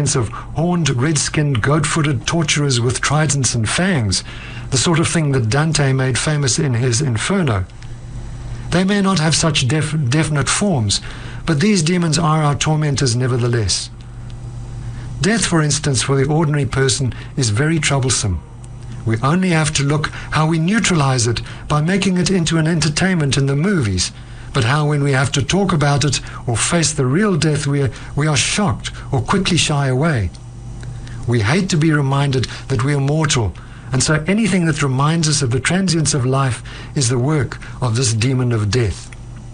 existence of horned, red-skinned, goat-footed torturers with tridents and fangs, the sort of thing that Dante made famous in his Inferno. They may not have such definite forms, but these demons are our tormentors nevertheless. Death, for instance, for the ordinary person is very troublesome. We only have to look how we neutralize it by making it into an entertainment in the movies, but how when we have to talk about it or face the real death we are shocked or quickly shy away. We hate to be reminded that we are mortal, and so anything that reminds us of the transience of life is the work of this demon of death.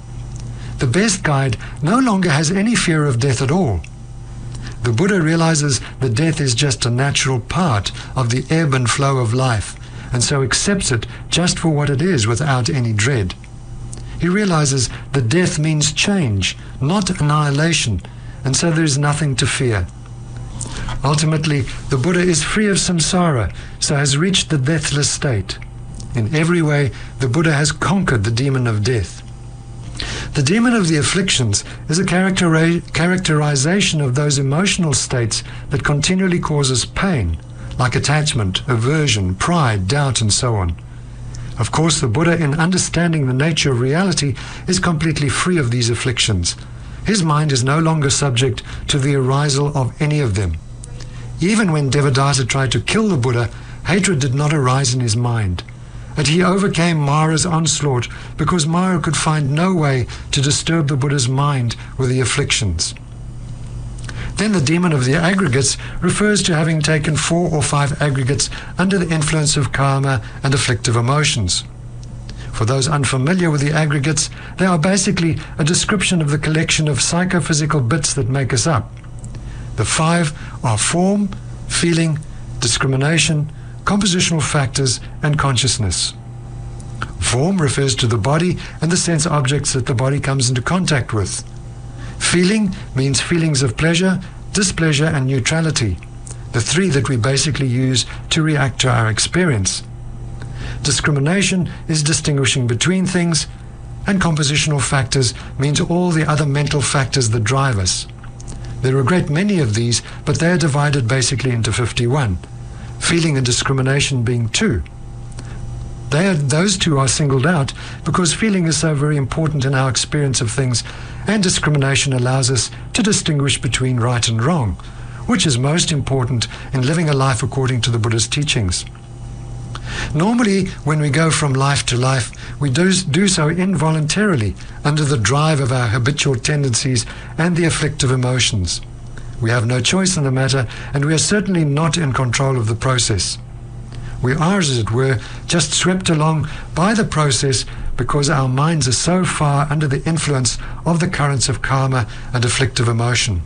The best guide no longer has any fear of death at all. The Buddha realizes that death is just a natural part of the ebb and flow of life, and so accepts it just for what it is without any dread. He realizes that death means change, not annihilation, and so there is nothing to fear. Ultimately, the Buddha is free of samsara, so has reached the deathless state. In every way, the Buddha has conquered the demon of death. The demon of the afflictions is a characterization of those emotional states that continually cause us pain, like attachment, aversion, pride, doubt, and so on. Of course, the Buddha, in understanding the nature of reality, is completely free of these afflictions. His mind is no longer subject to the arisal of any of them. Even when Devadatta tried to kill the Buddha, hatred did not arise in his mind. And he overcame Mara's onslaught because Mara could find no way to disturb the Buddha's mind with the afflictions. Then the demon of the aggregates refers to having taken 4 or 5 aggregates under the influence of karma and afflictive emotions. For those unfamiliar with the aggregates, they are basically a description of the collection of psychophysical bits that make us up. The 5 are form, feeling, discrimination, compositional factors, and consciousness. Form refers to the body and the sense objects that the body comes into contact with. Feeling means feelings of pleasure, displeasure, and neutrality, the 3 that we basically use to react to our experience. Discrimination is distinguishing between things, and compositional factors means all the other mental factors that drive us. There are a great many of these, but they are divided basically into 51. Feeling and discrimination being 2. Those 2 are singled out because feeling is so very important in our experience of things, and discrimination allows us to distinguish between right and wrong, which is most important in living a life according to the Buddha's teachings. Normally, when we go from life to life, we do so involuntarily under the drive of our habitual tendencies and the afflictive emotions. We have no choice in the matter, and we are certainly not in control of the process. We are, as it were, just swept along by the process because our minds are so far under the influence of the currents of karma and afflictive emotion.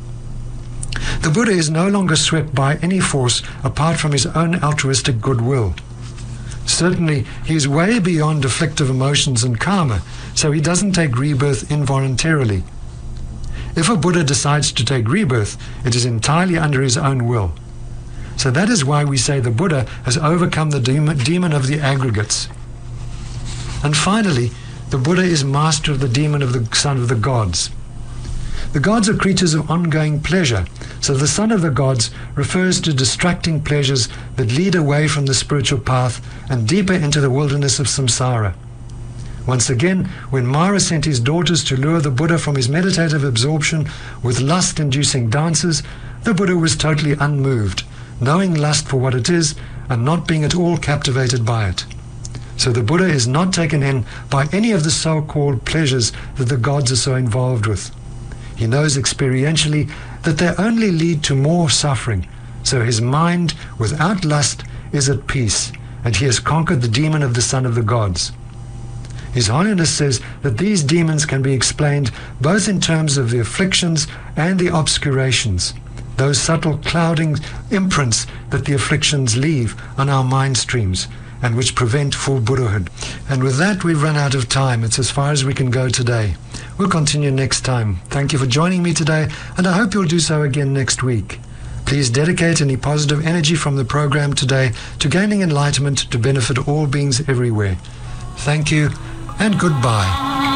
The Buddha is no longer swept by any force apart from his own altruistic goodwill. Certainly, he is way beyond afflictive emotions and karma, so he doesn't take rebirth involuntarily. If a Buddha decides to take rebirth, it is entirely under his own will. So that is why we say the Buddha has overcome the demon of the aggregates. And finally, the Buddha is master of the demon of the son of the gods. The gods are creatures of ongoing pleasure, so the son of the gods refers to distracting pleasures that lead away from the spiritual path and deeper into the wilderness of samsara. Once again, when Mara sent his daughters to lure the Buddha from his meditative absorption with lust-inducing dances, the Buddha was totally unmoved, knowing lust for what it is and not being at all captivated by it. So the Buddha is not taken in by any of the so-called pleasures that the gods are so involved with. He knows experientially that they only lead to more suffering, so his mind, without lust, is at peace, and he has conquered the demon of the son of the gods. His Holiness says that these demons can be explained both in terms of the afflictions and the obscurations, those subtle clouding imprints that the afflictions leave on our mind streams and which prevent full Buddhahood. And with that, we've run out of time. It's as far as we can go today. We'll continue next time. Thank you for joining me today, and I hope you'll do so again next week. Please dedicate any positive energy from the program today to gaining enlightenment to benefit all beings everywhere. Thank you, and goodbye.